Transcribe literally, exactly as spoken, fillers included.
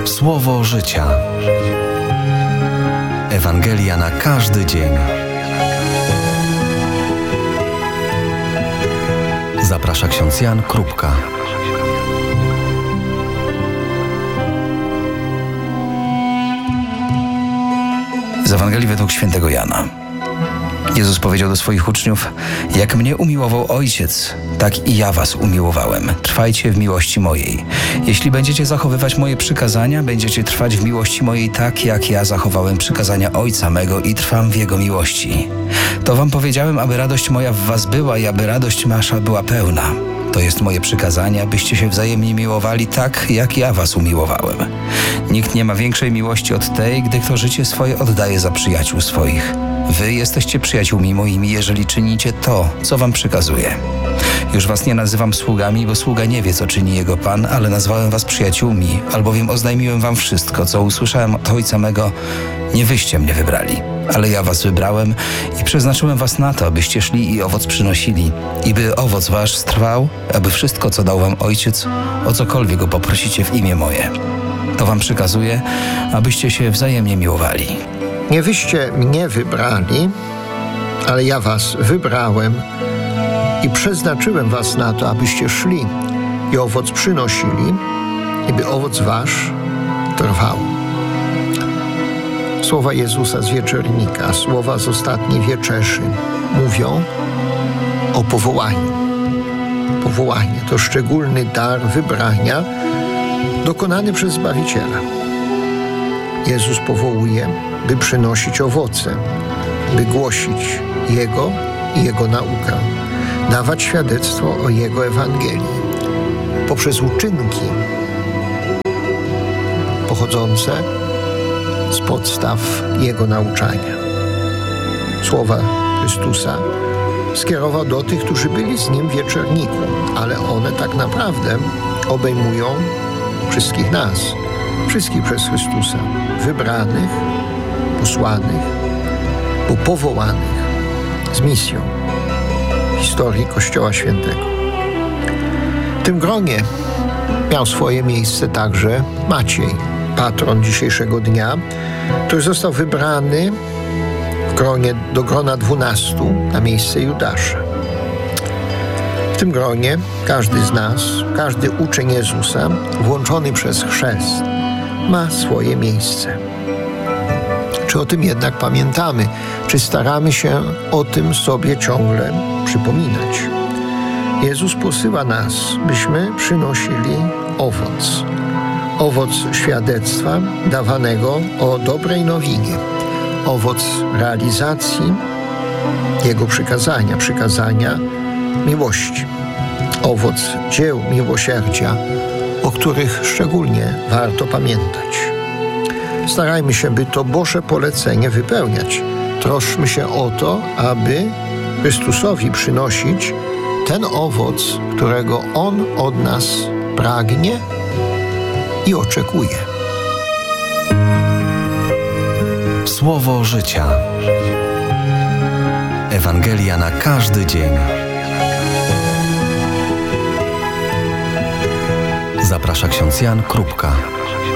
Słowo życia. Ewangelia na każdy dzień. Zaprasza ksiądz Jan Krupka. Z Ewangelii według świętego Jana. Jezus powiedział do swoich uczniów: jak mnie umiłował Ojciec, tak i ja was umiłowałem. Trwajcie w miłości mojej. Jeśli będziecie zachowywać moje przykazania, będziecie trwać w miłości mojej tak, jak ja zachowałem przykazania Ojca mego i trwam w Jego miłości. To wam powiedziałem, aby radość moja w was była i aby radość wasza była pełna. To jest moje przykazanie, abyście się wzajemnie miłowali tak, jak ja was umiłowałem. Nikt nie ma większej miłości od tej, gdy kto życie swoje oddaje za przyjaciół swoich. Wy jesteście przyjaciółmi moimi, jeżeli czynicie to, co wam przykazuję. Już was nie nazywam sługami, bo sługa nie wie, co czyni jego Pan, ale nazwałem was przyjaciółmi, albowiem oznajmiłem wam wszystko, co usłyszałem od Ojca mego. Nie wyście mnie wybrali, ale ja was wybrałem i przeznaczyłem was na to, abyście szli i owoc przynosili, i by owoc wasz trwał, aby wszystko, co dał wam Ojciec, o cokolwiek go poprosicie w imię moje. To wam przykazuję, abyście się wzajemnie miłowali. Nie wyście mnie wybrali, ale ja was wybrałem i przeznaczyłem was na to, abyście szli i owoc przynosili, i by owoc wasz trwał. Słowa Jezusa z wieczornika, słowa z ostatniej wieczerzy mówią o powołaniu. Powołanie to szczególny dar wybrania dokonany przez Zbawiciela. Jezus powołuje, by przynosić owoce, by głosić Jego i Jego naukę, dawać świadectwo o Jego Ewangelii poprzez uczynki pochodzące z podstaw Jego nauczania. Słowa Chrystusa skierował do tych, którzy byli z Nim w wieczorniku, ale one tak naprawdę obejmują wszystkich nas, wszystkich przez Chrystusa, wybranych, posłanych, powołanych z misją w historii Kościoła Świętego. W tym gronie miał swoje miejsce także Maciej, patron dzisiejszego dnia, który został wybrany w gronie do grona dwunastu na miejsce Judasza. W tym gronie każdy z nas, każdy uczeń Jezusa, włączony przez chrzest, ma swoje miejsce. Czy o tym jednak pamiętamy? Czy staramy się o tym sobie ciągle przypominać? Jezus posyła nas, byśmy przynosili owoc. Owoc świadectwa dawanego o dobrej nowinie. Owoc realizacji Jego przykazania, przykazania miłości. Owoc dzieł miłosierdzia, o których szczególnie warto pamiętać. Starajmy się, by to Boże polecenie wypełniać. Troszczmy się o to, aby Chrystusowi przynosić ten owoc, którego On od nas pragnie i oczekuje. Słowo życia. Ewangelia na każdy dzień. Zaprasza ksiądz Jan Krupka.